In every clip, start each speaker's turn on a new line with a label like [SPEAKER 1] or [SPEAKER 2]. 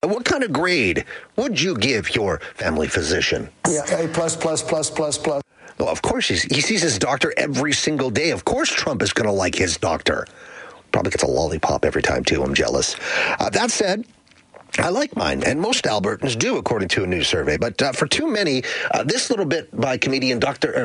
[SPEAKER 1] what kind of grade would you give your family physician?
[SPEAKER 2] Yeah, A+++++.
[SPEAKER 1] Well, of course, he sees his doctor every single day. Of course Trump is going to like his doctor. Probably gets a lollipop every time, too. I'm jealous. That said, I like mine, and most Albertans do, according to a new survey. But for too many, this little bit by comedian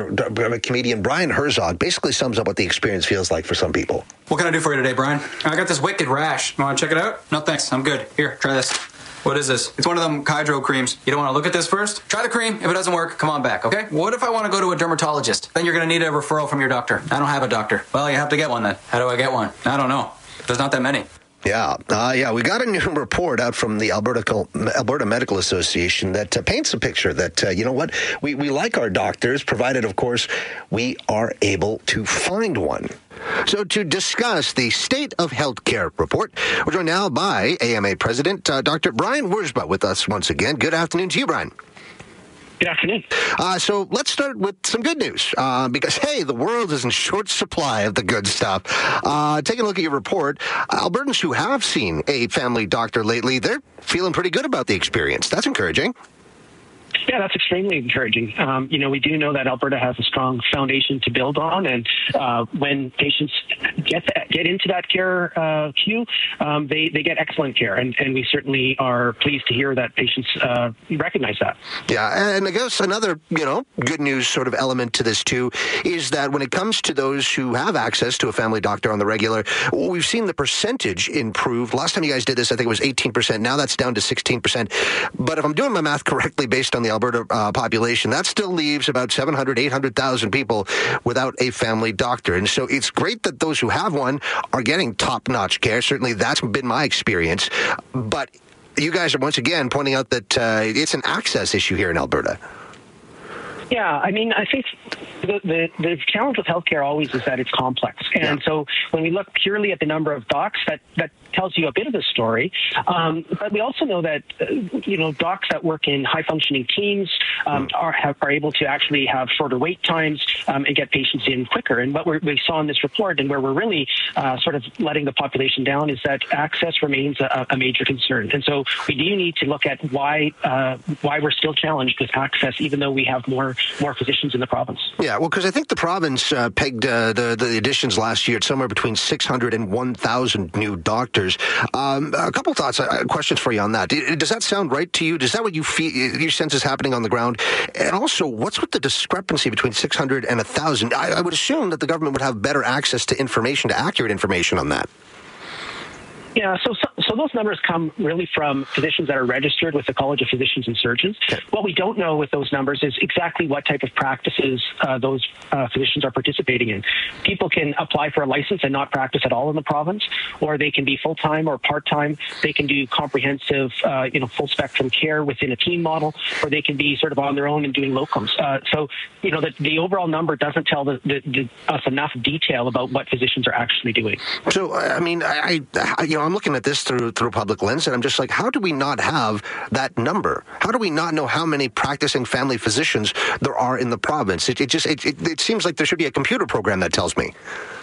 [SPEAKER 1] Brian Herzog basically sums up what the experience feels like for some people.
[SPEAKER 3] What can I do for you today, Brian? I got this wicked rash. You want to check it out? No, thanks. I'm good. Here, try this. What is this? It's one of them Hydro creams. You don't want to look at this first? Try the cream. If it doesn't work, come on back, okay? What if I want to go to a dermatologist? Then you're going to need a referral from your doctor. I don't have a doctor. Well, you have to get one then. How do I get one? I don't know. There's not that many.
[SPEAKER 1] Yeah, we got a new report out from the Alberta Medical Association that paints a picture that, you know what, we like our doctors, provided, of course, we are able to find one. So to discuss the State of Healthcare report, we're joined now by AMA President Dr. Brian Wiersbe with us once again. Good afternoon to you, Brian.
[SPEAKER 4] Good afternoon.
[SPEAKER 1] So let's start with some good news, because, hey, the world is in short supply of the good stuff. Taking a look at your report, Albertans who have seen a family doctor lately, they're feeling pretty good about the experience. That's encouraging.
[SPEAKER 4] Yeah, that's extremely encouraging. We do know that Alberta has a strong foundation to build on, and when patients get into that care queue, they get excellent care, and we certainly are pleased to hear that patients recognize that.
[SPEAKER 1] Yeah, and I guess another, good news sort of element to this too is that when it comes to those who have access to a family doctor on the regular, we've seen the percentage improve. Last time you guys did this, I think it was 18%. Now that's down to 16%. But if I'm doing my math correctly based on the Alberta population, that still leaves about 700,000, 800,000 people without a family doctor. And so it's great that those who have one are getting top-notch care. Certainly that's been my experience. But you guys are once again pointing out that it's an access issue here in Alberta.
[SPEAKER 4] Yeah, I think the challenge with healthcare always is that it's complex. And so when we look purely at the number of docs, that tells you a bit of the story. But we also know that, docs that work in high-functioning teams are able to actually have shorter wait times and get patients in quicker. And what we saw in this report, and where we're really sort of letting the population down, is that access remains a major concern. And so we do need to look at why we're still challenged with access, even though we have more physicians in the province.
[SPEAKER 1] Yeah, well, because I think the province pegged the additions last year at somewhere between 600 and 1,000 new doctors. A couple thoughts, questions for you on that. Does that sound right to you? Is that what you feel, your sense is happening on the ground? And also, what's with the discrepancy between 600 and 1,000? I would assume that the government would have better access to information, to accurate information on that.
[SPEAKER 4] Yeah, so those numbers come really from physicians that are registered with the College of Physicians and Surgeons. Okay. What we don't know with those numbers is exactly what type of practices those physicians are participating in. People can apply for a license and not practice at all in the province, or they can be full-time or part-time. They can do comprehensive, full-spectrum care within a team model, or they can be sort of on their own and doing locums. The overall number doesn't tell us enough detail about what physicians are actually doing.
[SPEAKER 1] So, I'm looking at this through a public lens, and I'm just like, how do we not have that number? How do we not know how many practicing family physicians there are in the province? It seems like there should be a computer program that tells me.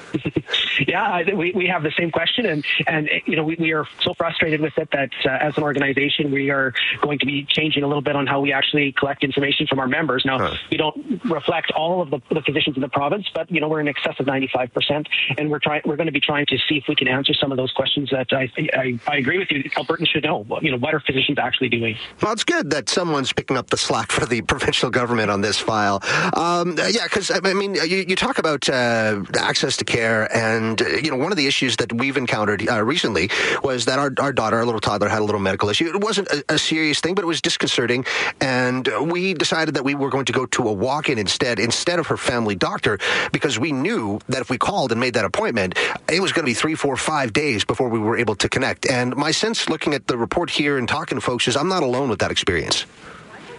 [SPEAKER 4] Yeah, we have the same question, and we are so frustrated with it that as an organization we are going to be changing a little bit on how we actually collect information from our members. Now, we don't reflect all of the physicians in the province, but we're in excess of 95%, and we're going to be trying to see if we can answer some of those questions that I agree with you. Albertans should know. What are physicians actually doing? Well,
[SPEAKER 1] it's good that someone's picking up the slack for the provincial government on this file. Because you talk about access to care. And, one of the issues that we've encountered recently was that our daughter, our little toddler, had a little medical issue. It wasn't a serious thing, but it was disconcerting. And we decided that we were going to go to a walk-in instead of her family doctor, because we knew that if we called and made that appointment, it was going to be 3, 4, 5 days before we were able to connect. And my sense looking at the report here and talking to folks is I'm not alone with that experience.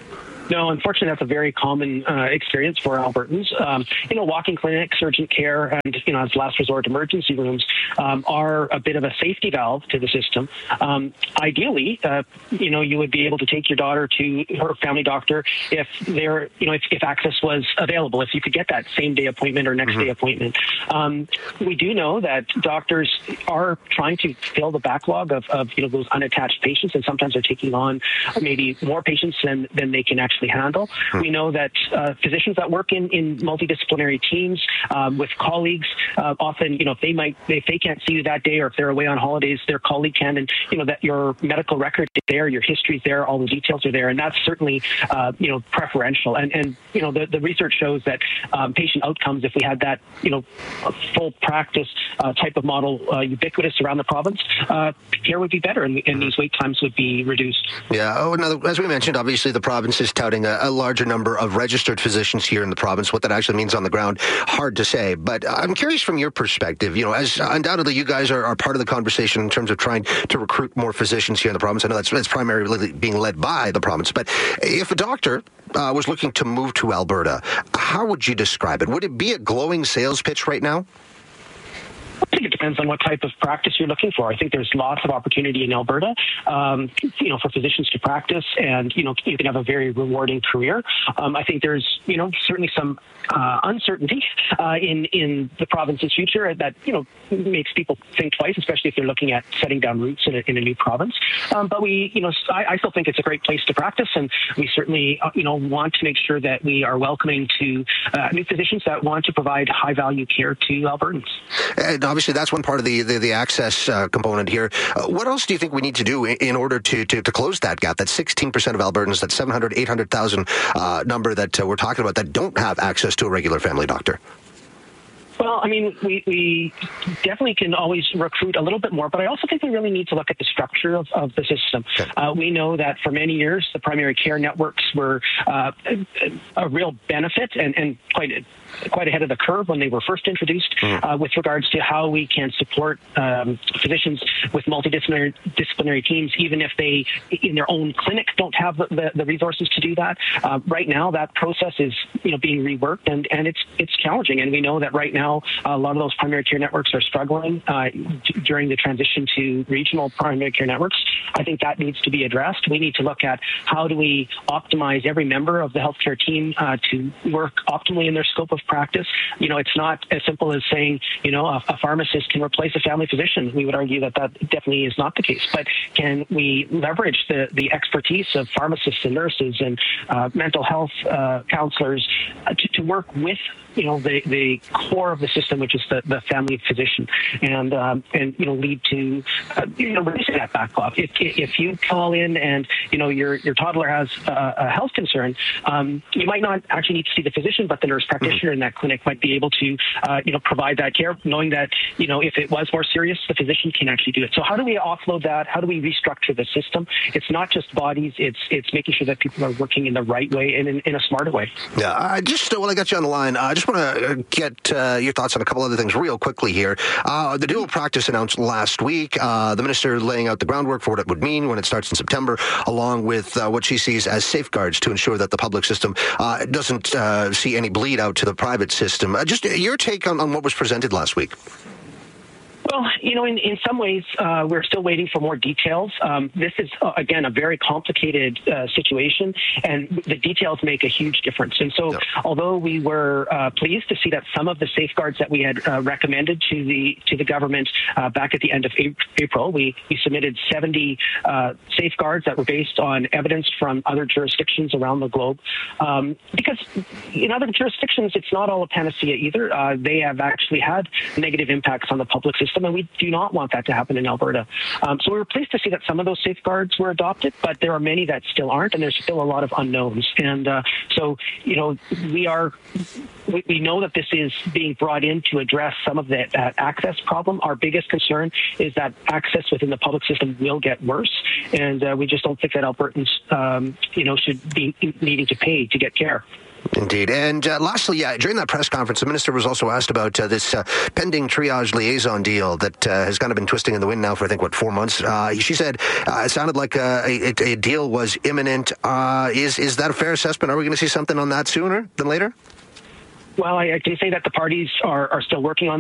[SPEAKER 4] No, unfortunately, that's a very common experience for Albertans. Walk-in clinics, urgent care, and as last resort emergency rooms are a bit of a safety valve to the system. Ideally, you would be able to take your daughter to her family doctor if if access was available, if you could get that same day appointment or next day appointment. We do know that doctors are trying to fill the backlog of those unattached patients, and sometimes they're taking on maybe more patients than they can actually handle. We know that physicians that work in multidisciplinary teams with colleagues, often, if they can't see you that day, or if they're away on holidays, their colleague can, and that your medical record is there, your history's there, all the details are there, and that's certainly preferential. And the research shows that patient outcomes, if we had that full practice type of model ubiquitous around the province, care would be better, and these wait times would be reduced.
[SPEAKER 1] Yeah. As we mentioned, obviously the province is touting a larger number of registered physicians here in the province. What that actually means on the ground, hard to say. But I'm curious from your perspective, as undoubtedly you guys are part of the conversation in terms of trying to recruit more physicians here in the province. I know that's primarily being led by the province. But if a doctor was looking to move to Alberta, how would you describe it? Would it be a glowing sales pitch right now?
[SPEAKER 4] I think it depends on what type of practice you're looking for. I think there's lots of opportunity in Alberta, for physicians to practice, and you can have a very rewarding career. I think there's certainly some uncertainty in the province's future that makes people think twice, especially if they're looking at setting down roots in a new province. But I still think it's a great place to practice, and we certainly want to make sure that we are welcoming to new physicians that want to provide high value care to Albertans.
[SPEAKER 1] And obviously, that's one part of the access component here. What else do you think we need to do in order to close that gap? That 16% of Albertans, that 700,000, 800,000 number that we're talking about, that don't have access to a regular family doctor.
[SPEAKER 4] Well, I mean, we definitely can always recruit a little bit more, but I also think we really need to look at the structure of the system. Okay. We know that for many years, the primary care networks were a real benefit and quite ahead of the curve when they were first introduced with regards to how we can support physicians with multidisciplinary teams, even if they, in their own clinic, don't have the resources to do that. Right now, that process is being reworked, and it's challenging. And we know that right now, a lot of those primary care networks are struggling during the transition to regional primary care networks. I think that needs to be addressed. We need to look at how do we optimize every member of the healthcare team to work optimally in their scope of practice. It's not as simple as saying, a pharmacist can replace a family physician. We would argue that definitely is not the case. But can we leverage the expertise of pharmacists and nurses and mental health counselors to work with the core of the system, which is the family physician, and lead to reducing that backlog. If you call in and your toddler has a health concern, you might not actually need to see the physician, but the nurse practitioner in that clinic might be able to provide that care, knowing that if it was more serious, the physician can actually do it. So how do we offload that? How do we restructure the system? It's not just bodies; it's making sure that people are working in the right way and in a smarter way.
[SPEAKER 1] Yeah, while I got you on the line, I just want to get your thoughts on a couple other things real quickly here. The dual practice announced last week, the minister laying out the groundwork for what it would mean when it starts in September, along with what she sees as safeguards to ensure that the public system doesn't see any bleed out to the private system. Just your take on what was presented last week.
[SPEAKER 4] Well, in some ways, we're still waiting for more details. This is, again, a very complicated situation, and the details make a huge difference. And so, although we were pleased to see that some of the safeguards that we had recommended to the government back at the end of April, we submitted 70 safeguards that were based on evidence from other jurisdictions around the globe. Because in other jurisdictions, it's not all a panacea either. They have actually had negative impacts on the public system, and we do not want that to happen in Alberta. So we were pleased to see that some of those safeguards were adopted, but there are many that still aren't, and there's still a lot of unknowns. And so, we know that this is being brought in to address some of that access problem. Our biggest concern is that access within the public system will get worse, and we just don't think that Albertans, should be needing to pay to get care.
[SPEAKER 1] Indeed. And lastly, during that press conference, the minister was also asked about this pending triage liaison deal that has kind of been twisting in the wind now for, I think, 4 months. She said it sounded like a deal was imminent. Is that a fair assessment? Are we going to see something on that sooner than later?
[SPEAKER 4] Well, I can say that the parties are still working on